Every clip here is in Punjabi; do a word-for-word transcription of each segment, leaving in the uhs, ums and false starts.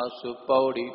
ਰਵਿਦਾਸ ਪੌੜੀ।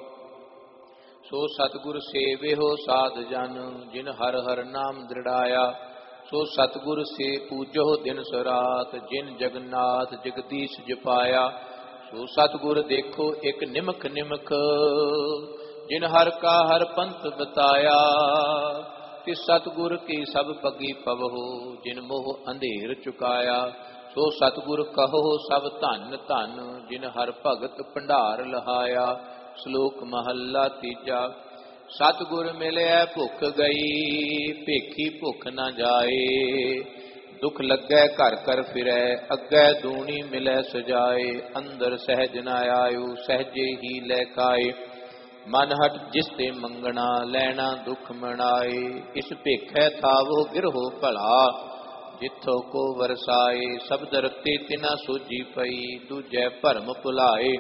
ਸੋ ਸਤਿਗੁਰ ਸੇਵਿਓ ਸਾਧ ਜਨ, ਜਿਨ ਹਰ ਹਰ ਨਾਮ ਦ੍ਰਿੜਾਇਆ। ਸੋ ਸਤਿਗੁਰ ਸੇ ਪੂਜੋ ਦਿਨ ਸਰਾਤ, ਜਿਨ ਜਗਨਨਾਥ ਜਗਦੀਸ਼ ਜਪਾਇਆ। ਸੋ ਸਤਿਗੁਰ ਦੇਖੋ ਇੱਕ ਨਿਮਖ ਨਿਮਖ, ਜਿਨ ਹਰ ਕਾ ਹਰ ਪੰਥ ਬਤਾਇਆ। ਤਿਸ ਸਤਿਗੁਰ ਕੀ ਸਭ ਪੱਗੀ ਪਵਹੁ, ਜਿਨ ਮੋਹ ਅੰਧੇਰ ਚੁਕਾਇਆ। ਸੋ ਸਤਿਗੁਰ ਕਹੋ ਸਭ ਧਨ ਧਨ, ਜਿਨ ਹਰ ਭਗਤ ਭੰਡਾਰ ਲਹਾਇਆ। ਸ਼ਲੋਕ ਮਹੱਲਾ ਤੀਜਾ। ਸਤਿਗੁਰ ਮਿਲਿਆ ਭੁੱਖ ਗਈ, ਭੇਖੀ ਭੁੱਖ ਨਾ ਜਾਏ। ਦੁਖ ਲੱਗੈ ਘਰ ਘਰ ਫਿਰੈ, ਅੱਗੇ ਦੂਣੀ ਮਿਲੈ ਸਜਾਏ। ਅੰਦਰ ਸਹਿਜ ਨਾ ਆਇਓ, ਸਹਿਜੇ ਹੀ ਲੈ ਕਾਏ। ਮਨ ਹਟ ਜਿਸ ਤੇ ਮੰਗਣਾ, ਲੈਣਾ ਦੁਖ ਮਨਾਏ। ਇਸ ਭੇਖੈ ਥਾਵੋ ਗਿਰਹੋ ਭਲਾ, ਜਿੱਥੋਂ ਕੋ ਵਰਸਾਏ। ਸਬਦ ਰਤੇ ਤਿਨਾ ਸੋਝੀ ਪਈ, ਦੂਜੈ ਭਰਮ ਭੁਲਾਏ।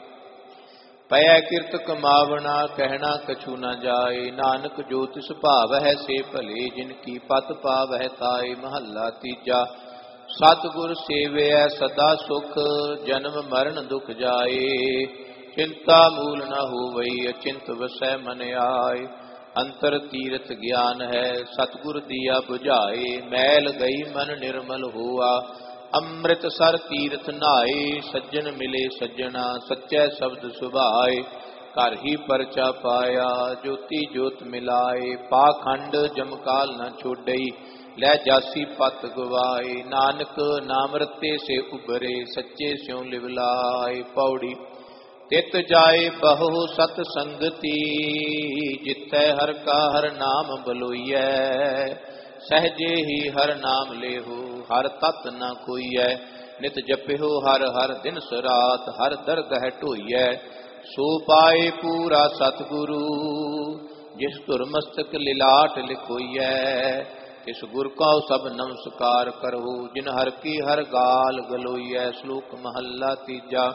ਪਇਆ ਕਿਰਤ ਕਮਾਵਣਾ, ਕਹਿਣਾ ਕਛੂ ਨਾ ਜਾਏ। ਨਾਨਕ ਜੋ ਤਿਸ ਭਾਵ ਹੈ ਸੇ ਭਲੇ, ਜਿਨ ਕੀ ਪਤ ਪਾਵਹਿ ਤਾਏ। ਮਹੱਲਾ ਤੀਜਾ। ਸਤਿਗੁਰ ਸੇਵਿਐ ਸਦਾ ਸੁਖ, ਜਨਮ ਮਰਨ ਦੁਖ ਜਾਏ। ਚਿੰਤਾ ਮੂਲ ਨ ਹੋਵਈ, ਅਚਿੰਤ ਵਸੈ ਮਨ ਆਏ। ਅੰਤਰ ਤੀਰਥ ਗਿਆਨ ਹੈ, ਸਤਿਗੁਰ ਦੀਆ ਬੁਝਾਏ। ਮੈਲ ਗਈ ਮਨ ਨਿਰਮਲ ਹੋਆ, ਅੰਮ੍ਰਿਤ ਸਰ ਤੀਰਥ ਨਹਾਏ। ਸੱਜਣ ਮਿਲੇ ਸੱਜਣਾ, ਸੱਚੈ ਸ਼ਬਦ ਸੁਭਾਏ। ਘਰ ਹੀ ਪਰਚਾ ਪਾਇਆ, ਜੋਤੀ ਜੋਤ ਮਿਲਾਏ। ਪਾਖੰਡ ਜਮਕਾਲ ਨ ਛੋਡਈ, ਲੈ ਜਾਸੀ ਪਤ ਗਵਾਏ। ਨਾਨਕ ਨਾਮ ਰਤੇ ਸੇ ਉਬਰੇ, ਸੱਚੇ ਸਿਉ ਲਿਵਲਾਏ। ਪੌੜੀ। ਤਿਤ ਜਾਏ ਬਹੁ ਸਤ ਸੰਗਤੀ, ਜਿੱਥੈ ਹਰ ਕਾ ਹਰ ਨਾਮ ਬਲੋਈਐ। ਸਹਿਜੇ ਹੀ ਹਰ ਨਾਮ ਲੇਹੋ, ਹਰ ਤਤ ਨ ਕੋਈਐ। ਨਿਤ ਜਪਿਓ ਹਰ ਹਰ ਦਿਨ ਸਰਾਤ, ਹਰ ਦਰਗਹਿ ਢੋਈਐ। ਸੋ ਪਾਏ ਪੂਰਾ ਸਤਿਗੁਰੂ, ਜਿਸ ਧੁਰ ਮਸਤਕ ਲਿਲਾਟ ਲਿਖੋਈਐ। ਤਿਸ ਗੁਰ ਕਉ ਸਭ ਨਮਸਕਾਰ ਕਰੋ, ਜਿਨ ਹਰ ਕੀ ਹਰ ਗਾਲ ਗਲੋਈਐ। ਸ਼ਲੋਕ ਮਹੱਲਾ ਤੀਜਾ।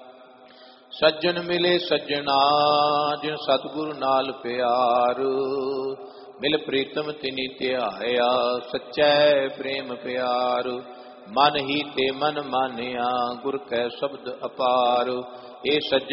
ਸੱਜਣ ਮਿਲੇ ਸੱਜਣਾ, ਜਿਨ ਸਤਿਗੁਰੂ ਨਾਲ ਪਿਆਰ। ਮਿਲ ਪ੍ਰੀਤਮ ਤਿਨੀ ਧਿਆਇਆ, ਸੱਚੈ ਪ੍ਰੇਮ ਪਿਆਰ। ਮਨ ਹੀ ਤੇ ਮਨ ਮਾਨਿਆ, ਗੁਰ ਕੈ ਸ਼ਬਦ ਅਪਾਰ। ਇਹ ਸੱਜਣ